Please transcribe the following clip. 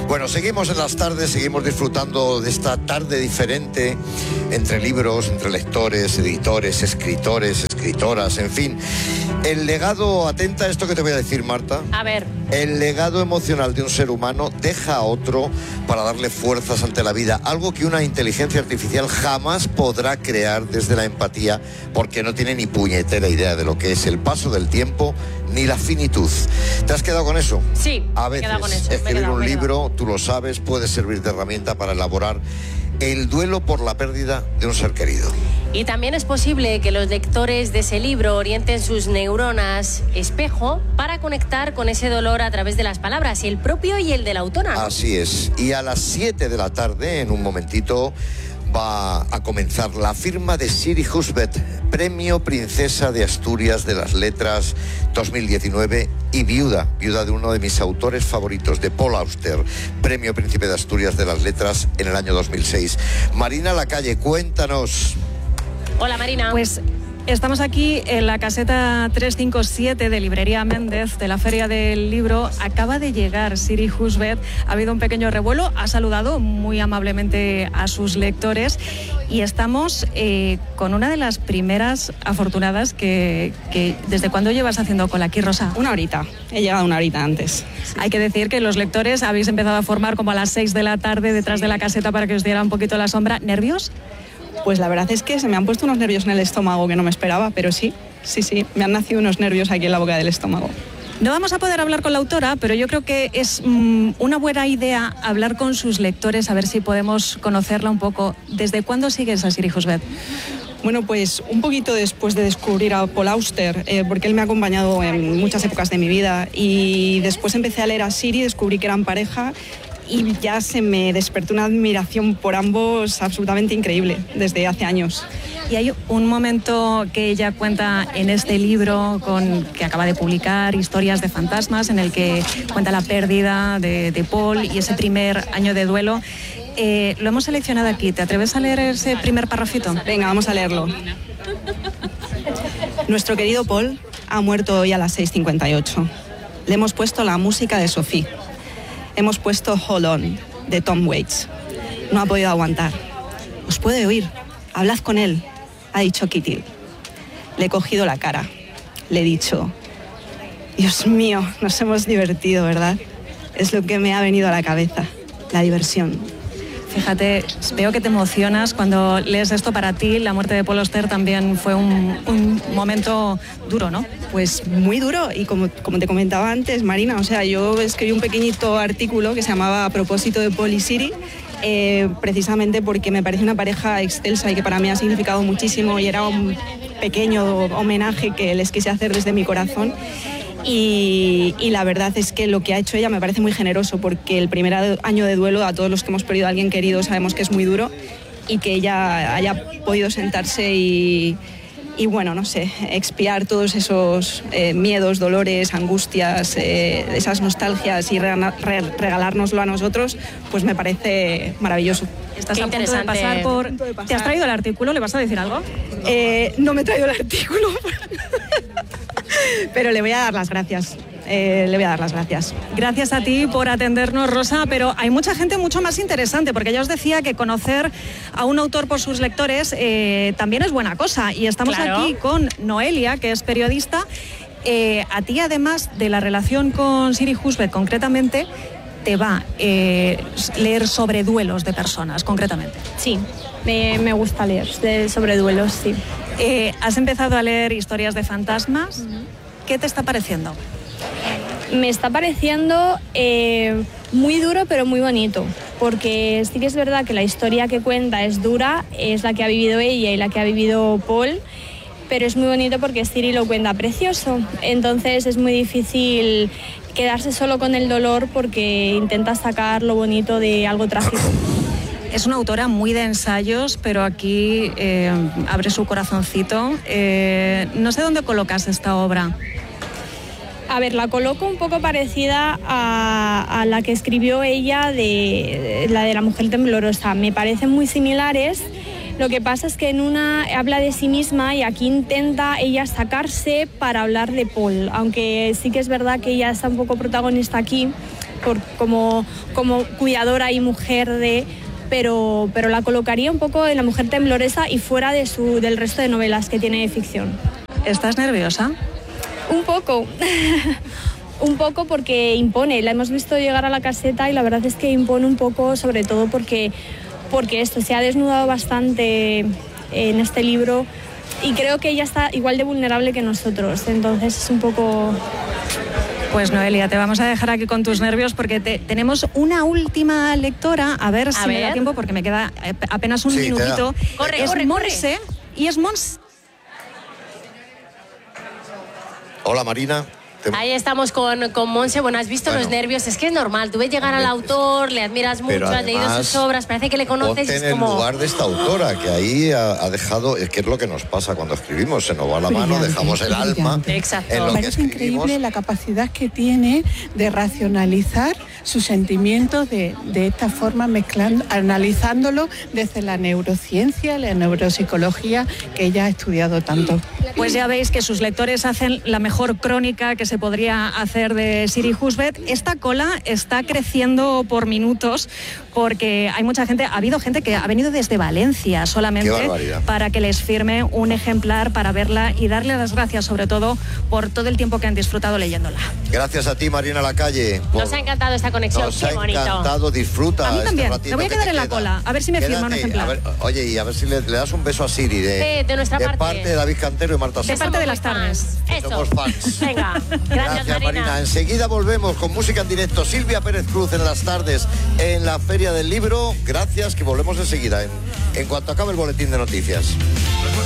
Bueno, seguimos en las tardes, seguimos disfrutando de esta tarde diferente entre libros, entre lectores, editores, escritores, escritoras, en fin. El legado, atenta a esto que te voy a decir, Marta. A ver. El legado emocional de un ser humano deja a otro para darle fuerzas ante la vida, algo que una inteligencia artificial jamás podrá crear desde la empatía, porque no tiene ni puñetera idea de lo que es el paso del tiempo ni la finitud. ¿Te has quedado con eso? Sí, a veces con eso. escribir un libro, tú lo sabes, puede servir de herramienta para elaborar el duelo por la pérdida de un ser querido. Y también es posible que los lectores de ese libro orienten sus neuronas espejo para conectar con ese dolor a través de las palabras, el propio y el de la autora, ¿no? Así es. Y a las 7 de la tarde, en un momentito, va a comenzar la firma de Siri Husbeth, Premio Princesa de Asturias de las Letras 2019 y viuda de uno de mis autores favoritos, de Paul Auster, Premio Príncipe de Asturias de las Letras en el año 2006. Marina Lacalle, cuéntanos. Hola, Marina. Pues estamos aquí en la caseta 357 de Librería Méndez, de la Feria del Libro. Acaba de llegar Siri Husbeth, ha habido un pequeño revuelo, ha saludado muy amablemente a sus lectores y estamos con una de las primeras afortunadas que ¿desde cuándo llevas haciendo cola aquí, Rosa? Una horita, he llegado una horita antes. Sí. Hay que decir que los lectores habéis empezado a formar como a las 6 de la tarde detrás de la caseta para que os diera un poquito la sombra. ¿Nervios? Pues la verdad es que se me han puesto unos nervios en el estómago que no me esperaba, pero sí, me han nacido unos nervios aquí en la boca del estómago. No vamos a poder hablar con la autora, pero yo creo que es una buena idea hablar con sus lectores, a ver si podemos conocerla un poco. ¿Desde cuándo sigues a Siri Husbeth? Bueno, pues un poquito después de descubrir a Paul Auster, porque él me ha acompañado en muchas épocas de mi vida, y después empecé a leer a Siri, descubrí que eran pareja, y ya se me despertó una admiración por ambos absolutamente increíble desde hace años. Y hay un momento que ella cuenta en este libro que acaba de publicar, Historias de fantasmas, en el que cuenta la pérdida de Paul y ese primer año de duelo. Lo hemos seleccionado aquí. ¿Te atreves a leer ese primer parrafito? Venga, vamos a leerlo. Nuestro querido Paul ha muerto hoy a las 6:58. Le hemos puesto la música de Sophie. Hemos puesto Hold On, de Tom Waits. No ha podido aguantar. Os puede oír. Hablad con él, ha dicho Kitty. Le he cogido la cara. Le he dicho, Dios mío, nos hemos divertido, ¿verdad? Es lo que me ha venido a la cabeza, la diversión. Fíjate, veo que te emocionas cuando lees esto. Para ti, la muerte de Paul Auster también fue un momento duro, ¿no? Pues muy duro, y como te comentaba antes, Marina, o sea, yo escribí un pequeñito artículo que se llamaba A propósito de Paul y Siri, precisamente porque me parece una pareja excelsa y que para mí ha significado muchísimo, y era un pequeño homenaje que les quise hacer desde mi corazón. Y la verdad es que lo que ha hecho ella me parece muy generoso, porque el primer año de duelo, a todos los que hemos perdido a alguien querido, sabemos que es muy duro, y que ella haya podido sentarse y bueno, no sé, expiar todos esos miedos, dolores, angustias, esas nostalgias, y regalárnoslo a nosotros, pues me parece maravilloso. Estás a punto de pasar por... ¿Te has traído el artículo? ¿Le vas a decir algo? No me he traído el artículo, pero le voy a dar las gracias. Gracias a ti por atendernos, Rosa, pero hay mucha gente mucho más interesante, porque ya os decía que conocer a un autor por sus lectores también es buena cosa, y estamos aquí con Noelia, que es periodista. A ti, además de la relación con Siri Husbeth concretamente, te va leer sobre duelos de personas, concretamente. Sí, me gusta leer sobre duelos, sí. Has empezado a leer Historias de fantasmas. ¿Qué te está pareciendo? Me está pareciendo muy duro, pero muy bonito, porque sí que es verdad que la historia que cuenta es dura, es la que ha vivido ella y la que ha vivido Paul, pero es muy bonito porque Siri lo cuenta precioso. Entonces es muy difícil quedarse solo con el dolor, porque intenta sacar lo bonito de algo trágico. Es una autora muy de ensayos, pero aquí abre su corazoncito. No sé dónde colocas esta obra. A ver, la coloco un poco parecida a la que escribió ella, la de la mujer temblorosa. Me parecen muy similares. Lo que pasa es que en una habla de sí misma, y aquí intenta ella sacarse para hablar de Paul. Aunque sí que es verdad que ella está un poco protagonista aquí, como cuidadora y mujer de... Pero la colocaría un poco en La mujer temblorosa y fuera del resto de novelas que tiene de ficción. ¿Estás nerviosa? Un poco. Un poco porque impone. La hemos visto llegar a la caseta y la verdad es que impone un poco, sobre todo porque esto se ha desnudado bastante en este libro y creo que ella está igual de vulnerable que nosotros. Entonces es un poco... Pues Noelia, te vamos a dejar aquí con tus nervios porque tenemos una última lectora, a ver si me da tiempo porque me queda apenas un minutito. Corre, es corre, Monse, corre. Y es Monse. Hola Marina. Ahí estamos con Monse. Bueno, has visto los nervios, es que es normal. Tú ves llegar al autor, le admiras mucho, has leído sus obras, parece que le conoces. Ponte en el lugar de esta autora, que ahí ha dejado, es que es lo que nos pasa cuando escribimos, se nos va la mano, dejamos el alma. Exacto. En lo Me parece increíble la capacidad que tiene de racionalizar sus sentimientos de esta forma, analizándolo desde la neurociencia, la neuropsicología, que ella ha estudiado tanto. Pues ya veis que sus lectores hacen la mejor crónica que se podría hacer de Siri Husbeth. Esta cola está creciendo por minutos porque hay mucha gente, ha habido gente que ha venido desde Valencia solamente para que les firme un ejemplar para verla y darle las gracias sobre todo por todo el tiempo que han disfrutado leyéndola. Gracias a ti, Marina Lacalle. Nos ha encantado esta conexión, nos qué bonito. Nos ha encantado, disfruta. A mí también, este me voy a quedar en la cola, a ver si me firma un ejemplar. A ver, oye, y a ver si le das un beso a Siri de nuestra parte. De parte de David Cantero y Marta De Sosa. parte de las tardes. Eso. Somos fans. Venga, gracias Marina. Enseguida volvemos con música en directo. Silvia Pérez Cruz en las tardes en la Feria del Libro. Gracias, que volvemos enseguida en cuanto acabe el boletín de noticias.